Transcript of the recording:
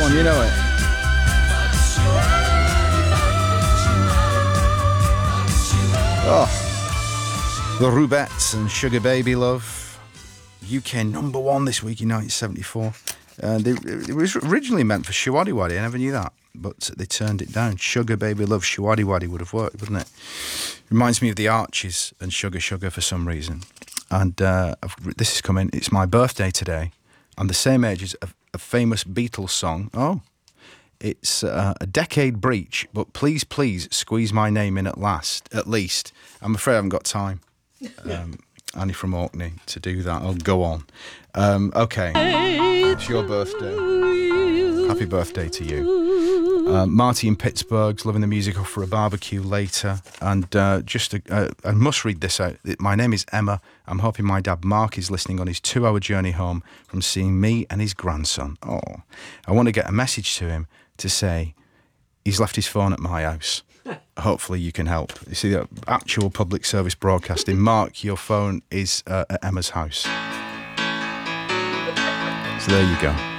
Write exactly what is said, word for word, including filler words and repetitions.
Come on, you know it. Oh, the Rubettes and Sugar Baby Love. U K number one this week in nineteen seventy-four. Uh, they, it was originally meant for Showaddy Waddy, I never knew that, but they turned it down. Sugar Baby Love, Showaddy Waddy would have worked, wouldn't it? Reminds me of the Archies and Sugar Sugar for some reason. And uh, this is coming, it's my birthday today. I'm the same age as a, a famous Beatles song. Oh, it's uh, a decade breach, but please, please squeeze my name in at last, at least. I'm afraid I haven't got time. Um, Annie from Orkney to do that. I'll go on. Um, okay, it's your birthday. Happy birthday to you. Uh, Marty in Pittsburgh's loving the music off for a barbecue later. And uh, just, a, uh, I must read this out. My name is Emma. I'm hoping my dad Mark is listening on his two-hour journey home from seeing me and his grandson. Oh, I want to get a message to him to say he's left his phone at my house. Hopefully you can help. You see, the actual public service broadcasting. Mark, your phone is uh, at Emma's house. So there you go.